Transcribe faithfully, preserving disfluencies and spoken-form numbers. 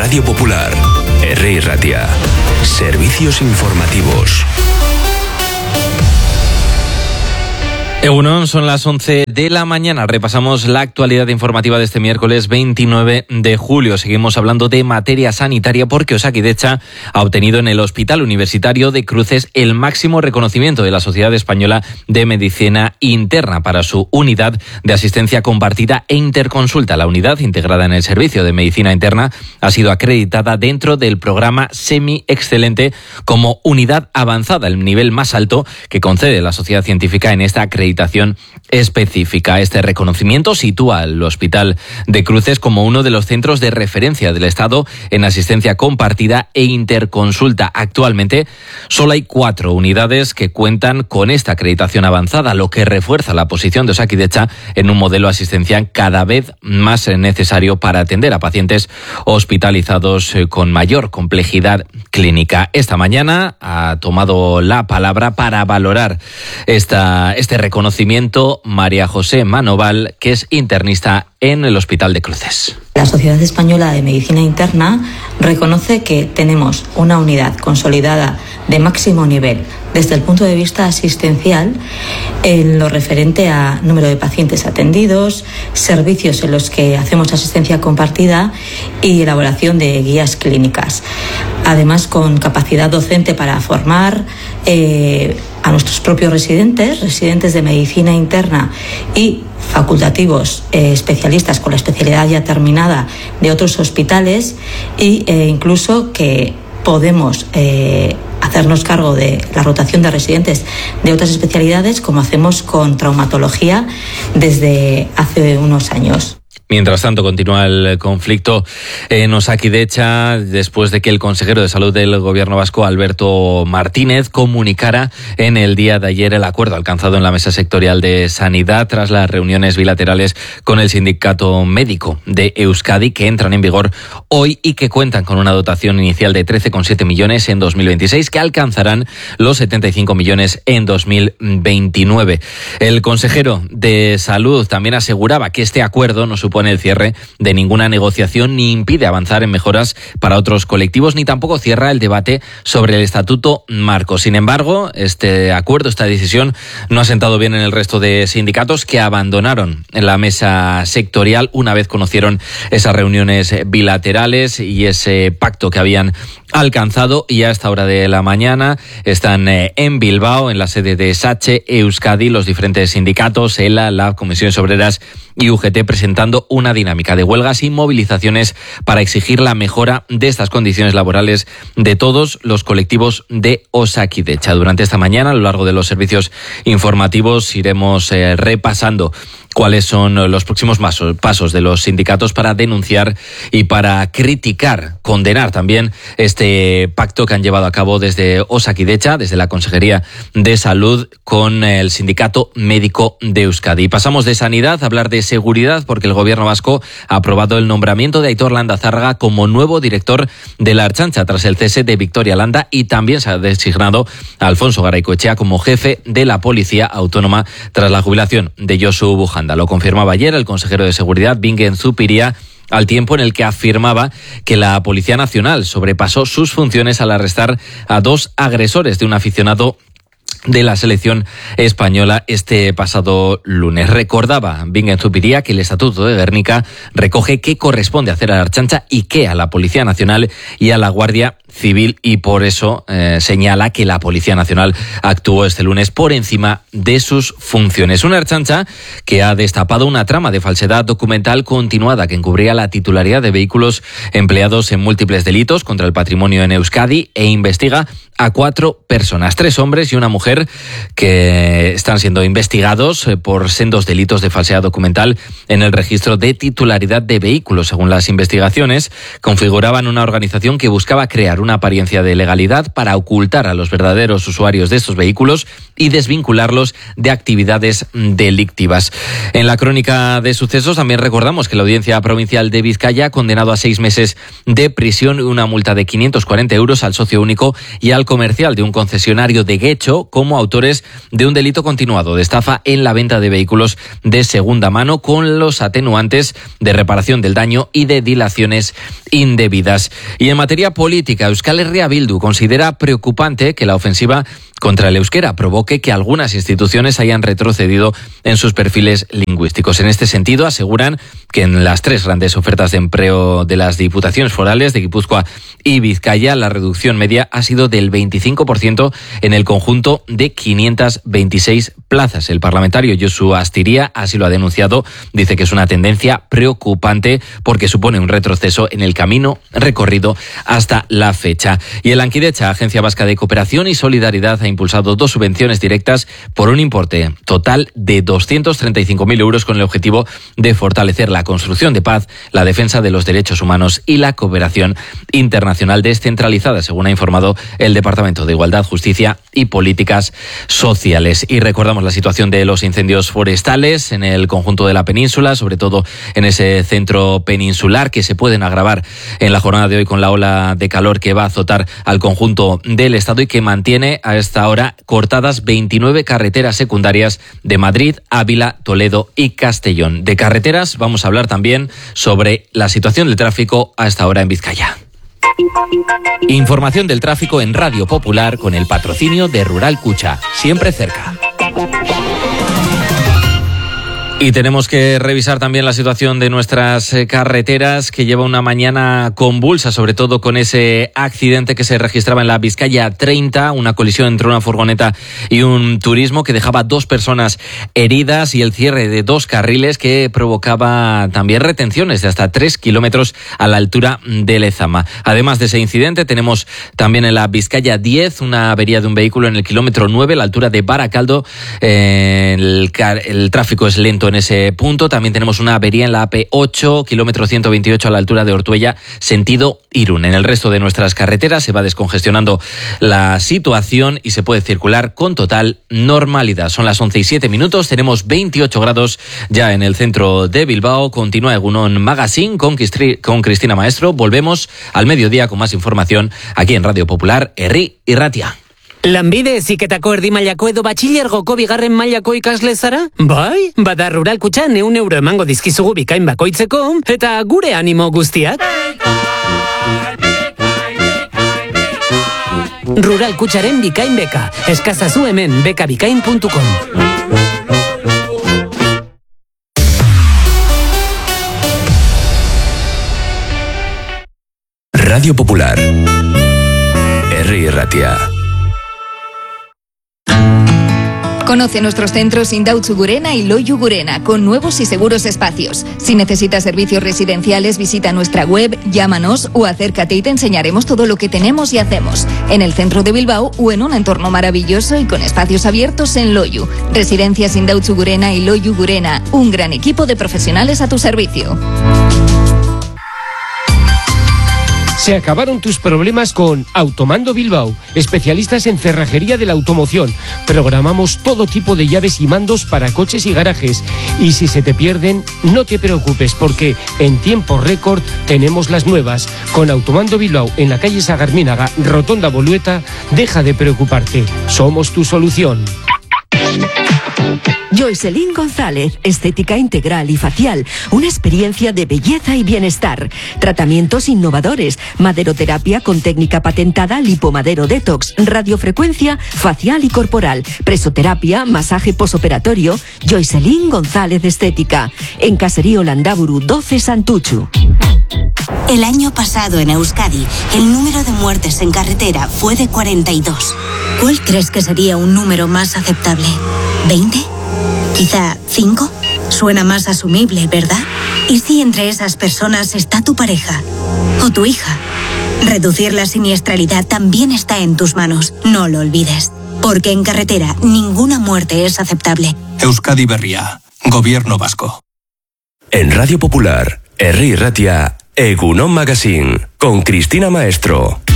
Radio Popular, Herri Ratia. Servicios informativos. Egunon, son las once de la mañana. Repasamos la actualidad informativa de este miércoles veintinueve de julio. Seguimos hablando de materia sanitaria porque Osakidetza ha obtenido en el Hospital Universitario de Cruces el máximo reconocimiento de la Sociedad Española de Medicina Interna para su unidad de asistencia compartida e interconsulta. La unidad, integrada en el Servicio de Medicina Interna, ha sido acreditada dentro del programa Semi-Excelente como unidad avanzada, el nivel más alto que concede la Sociedad Científica en esta acreditación específica. Este reconocimiento sitúa al Hospital de Cruces como uno de los centros de referencia del Estado en asistencia compartida e interconsulta. Actualmente solo hay cuatro unidades que cuentan con esta acreditación avanzada, lo que refuerza la posición de Osakidetza en un modelo asistencial cada vez más necesario para atender a pacientes hospitalizados con mayor complejidad clínica. Esta mañana ha tomado la palabra para valorar esta, este reconocimiento Conocimiento María José Manoval, que es internista en el Hospital de Cruces. La Sociedad Española de Medicina Interna reconoce que tenemos una unidad consolidada de máximo nivel desde el punto de vista asistencial en lo referente a número de pacientes atendidos, servicios en los que hacemos asistencia compartida y elaboración de guías clínicas. Además, con capacidad docente para formar eh, a nuestros propios residentes, residentes de medicina interna y facultativos eh, especialistas con la especialidad ya terminada de otros hospitales y eh, incluso que podemos eh, hacernos cargo de la rotación de residentes de otras especialidades como hacemos con traumatología desde hace unos años. Mientras tanto, continúa el conflicto en Osakidetza después de que el consejero de Salud del Gobierno vasco, Alberto Martínez, comunicara en el día de ayer el acuerdo alcanzado en la Mesa Sectorial de Sanidad tras las reuniones bilaterales con el Sindicato Médico de Euskadi, que entran en vigor hoy y que cuentan con una dotación inicial de trece coma siete millones en dos mil veintiséis, que alcanzarán los setenta y cinco millones en dos mil veintinueve. El consejero de Salud también aseguraba que este acuerdo no supone el cierre de ninguna negociación ni impide avanzar en mejoras para otros colectivos, ni tampoco cierra el debate sobre el Estatuto Marco. Sin embargo, este acuerdo, esta decisión, no ha sentado bien en el resto de sindicatos que abandonaron la mesa sectorial una vez conocieron esas reuniones bilaterales y ese pacto que habían alcanzado, y a esta hora de la mañana están en Bilbao, en la sede de SACHE Euskadi, los diferentes sindicatos, ELA, LAB, Comisiones Obreras y U G T, presentando una dinámica de huelgas y movilizaciones para exigir la mejora de estas condiciones laborales de todos los colectivos de Osakidetza. Durante esta mañana, a lo largo de los servicios informativos, iremos eh, repasando cuáles son los próximos pasos de los sindicatos para denunciar y para criticar, condenar también este pacto que han llevado a cabo desde Osakidetza, desde la Consejería de Salud, con el Sindicato Médico de Euskadi. Pasamos de sanidad a hablar de seguridad, porque el Gobierno vasco ha aprobado el nombramiento de Aitor Landazárraga como nuevo director de la Ertzaintza tras el cese de Victoria Landa, y también se ha designado a Alfonso Garaikoetxea como jefe de la Policía Autónoma tras la jubilación de Josu Bujanda. Lo confirmaba ayer el consejero de Seguridad, Bingen Zupiria, al tiempo en el que afirmaba que la Policía Nacional sobrepasó sus funciones al arrestar a dos agresores de un aficionado de la selección española este pasado lunes. Recordaba Bingen Zupiria que el Estatuto de Gernika recoge qué corresponde hacer a la Ertzaintza y qué a la Policía Nacional y a la Guardia Civil, y por eso eh, señala que la Policía Nacional actuó este lunes por encima de sus funciones. Una Ertzaintza que ha destapado una trama de falsedad documental continuada que encubría la titularidad de vehículos empleados en múltiples delitos contra el patrimonio en Euskadi e investiga a cuatro personas, tres hombres y una mujer, que están siendo investigados por sendos delitos de falsedad documental en el registro de titularidad de vehículos. Según las investigaciones, configuraban una organización que buscaba crear crear una apariencia de legalidad para ocultar a los verdaderos usuarios de estos vehículos y desvincularlos de actividades delictivas. En la crónica de sucesos también recordamos que la Audiencia Provincial de Vizcaya ha condenado a seis meses de prisión y una multa de quinientos cuarenta euros al socio único y al comercial de un concesionario de Guecho como autores de un delito continuado de estafa en la venta de vehículos de segunda mano con los atenuantes de reparación del daño y de dilaciones indebidas. Y en materia política, Euskal Herria Bildu considera preocupante que la ofensiva contra el euskera provoque que algunas instituciones hayan retrocedido en sus perfiles lingüísticos. En este sentido, aseguran que en las tres grandes ofertas de empleo de las diputaciones forales de Guipúzcoa y Vizcaya, la reducción media ha sido del veinticinco por ciento en el conjunto de quinientas veintiséis plazas. El parlamentario Josu Astiria así lo ha denunciado. Dice que es una tendencia preocupante porque supone un retroceso en el camino recorrido hasta la fecha. Y el Lankidecha, Agencia Vasca de Cooperación y Solidaridad, ha impulsado dos subvenciones directas por un importe total de doscientos treinta y cinco mil euros con el objetivo de fortalecer la construcción de paz, la defensa de los derechos humanos y la cooperación internacional descentralizada, según ha informado el Departamento de Igualdad, Justicia y Políticas Sociales. Y recordamos la situación de los incendios forestales en el conjunto de la península, sobre todo en ese centro peninsular, que se pueden agravar en la jornada de hoy con la ola de calor que va a azotar al conjunto del Estado y que mantiene a esta hora cortadas veintinueve carreteras secundarias de Madrid, Ávila, Toledo y Castellón. De carreteras vamos a hablar también sobre la situación del tráfico a esta hora en Vizcaya. Información del tráfico en Radio Popular con el patrocinio de Rural Cucha, siempre cerca. Y tenemos que revisar también la situación de nuestras carreteras, que lleva una mañana convulsa, sobre todo con ese accidente que se registraba en la Vizcaya treinta, una colisión entre una furgoneta y un turismo que dejaba dos personas heridas y el cierre de dos carriles que provocaba también retenciones de hasta tres kilómetros a la altura de Lezama. Además de ese incidente, tenemos también en la Vizcaya diez una avería de un vehículo en el kilómetro nueve, a la altura de Baracaldo. Eh, el, el tráfico es lento en ese punto. También tenemos una avería en la A P ocho, kilómetro ciento veintiocho a la altura de Ortuella, sentido Irún. En el resto de nuestras carreteras se va descongestionando la situación y se puede circular con total normalidad. Son las once y siete minutos, tenemos veintiocho grados ya en el centro de Bilbao. Continúa Egunon Magazine con, Cristri- con Cristina Maestro. Volvemos al mediodía con más información aquí en Radio Popular, Herri y Ratia. Lanbide heziketako erdi mailako edo batxilergoko bigarren mailako ikasle zara? Bai, bada Rural Kutxan ehun euro emango dizkizugu bikain bakoitzeko, eta gure animo guztiak. Rural Kutxaren bikain beka, eskazazu hemen bekabikain puntu com. Radio Popular, Herri y Ratia. Conoce nuestros centros Indautxu Gurena y Loiu Gurena, con nuevos y seguros espacios. Si necesitas servicios residenciales, visita nuestra web, llámanos o acércate y te enseñaremos todo lo que tenemos y hacemos. En el centro de Bilbao o en un entorno maravilloso y con espacios abiertos en Loiu. Residencias Indautxu Gurena y Loiu Gurena, un gran equipo de profesionales a tu servicio. Se acabaron tus problemas con Automando Bilbao, especialistas en cerrajería de la automoción. Programamos todo tipo de llaves y mandos para coches y garajes. Y si se te pierden, no te preocupes, porque en tiempo récord tenemos las nuevas. Con Automando Bilbao en la calle Sagarmínaga, Rotonda Bolueta, deja de preocuparte. Somos tu solución. Joycelyn González, estética integral y facial, una experiencia de belleza y bienestar. Tratamientos innovadores, maderoterapia con técnica patentada, lipomadero detox, radiofrecuencia facial y corporal, presoterapia, masaje posoperatorio. Joycelyn González Estética, en Caserío Landaburu doce Santuchu. El año pasado en Euskadi, el número de muertes en carretera fue de cuarenta y dos. ¿Cuál crees que sería un número más aceptable? ¿veinte? ¿Quizá cinco? Suena más asumible, ¿verdad? ¿Y si entre esas personas está tu pareja o tu hija? Reducir la siniestralidad también está en tus manos, no lo olvides. Porque en carretera ninguna muerte es aceptable. Euskadi Berria, Gobierno Vasco. En Radio Popular, Herri y Ratia, Egunon Magazine, con Cristina Maestro.